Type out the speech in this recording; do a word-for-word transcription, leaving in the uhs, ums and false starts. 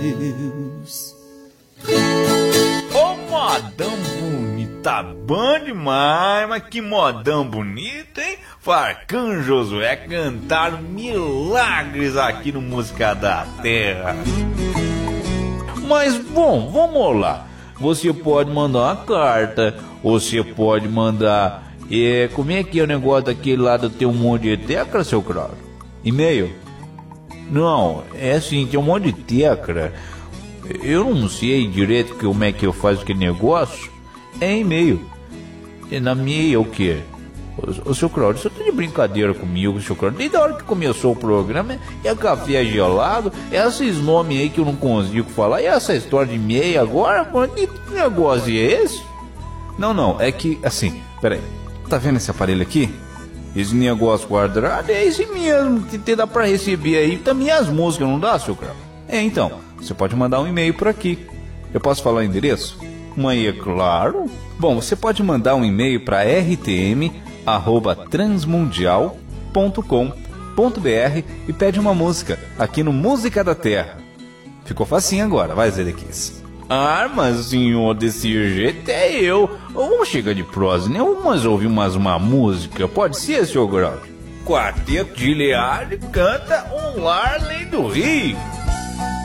Deus. Ô modão bonita, bom demais, mas que modão bonito, hein? Farcão e Josué cantaram milagres aqui no Música da Terra. Mas bom, vamos lá. Você pode mandar uma carta, você pode mandar... É, como é que é o negócio daquele lá do teu monte de tecla, seu Claro? E-mail? Não, é assim, tem um monte de tecla. Eu não sei direito como é que eu faço aquele negócio. É e-mail. E na minha é o quê? Ô, seu Claudio, você tá de brincadeira comigo, seu Claudio? Desde a hora que começou o programa, é café gelado, é esses nomes aí que eu não consigo falar, e essa história de e-mail agora, mano, que negócio é esse? Não, não, é que, assim, peraí, tá vendo esse aparelho aqui? Esse negócio guardado é esse mesmo, que te dá pra receber aí também as músicas, não dá, seu Claudio? É, então, você pode mandar um e-mail por aqui. Eu posso falar o endereço? Mas é claro. Bom, você pode mandar um e-mail para r t m arroba transmundial ponto com ponto b r e pede uma música aqui no Música da Terra. Ficou facinho agora, vai, Zedequias. Ah, mas senhor, desse jeito é eu. Vamos chegar de prosa, né? Vamos ouvir mais uma música. Pode ser, senhor Grau? Quarteto de Leal canta Um Lar Além do Rio.